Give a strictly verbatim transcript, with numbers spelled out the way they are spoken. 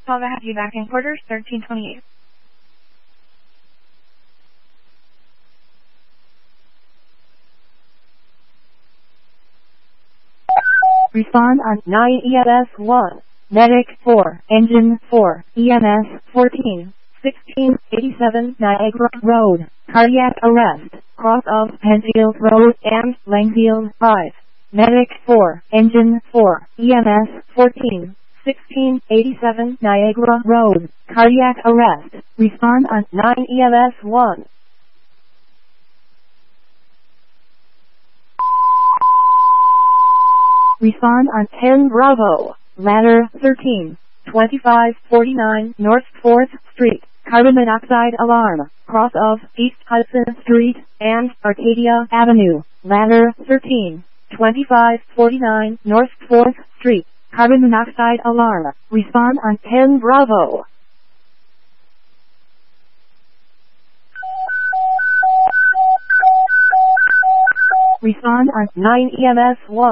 I'll have you back in quarters thirteen twenty-eight. Respond on nine E M S one. Medic four. Engine four. E M S fourteen. sixteen eighty-seven Niagara Road. Cardiac arrest. Cross of Penfield Road and Langfield five. Medic four. Engine four. E M S fourteen. sixteen eighty-seven Niagara Road. Cardiac arrest. Respond on nine E M S one. Respond on ten Bravo. Ladder thirteen. twenty-five forty-nine North fourth Street. Carbon monoxide alarm. Cross of East Hudson Street and Arcadia Avenue. Ladder thirteen. twenty-five forty-nine North fourth Street. Carbon monoxide alarm. Respond on ten Bravo. Respond on nine E M S one.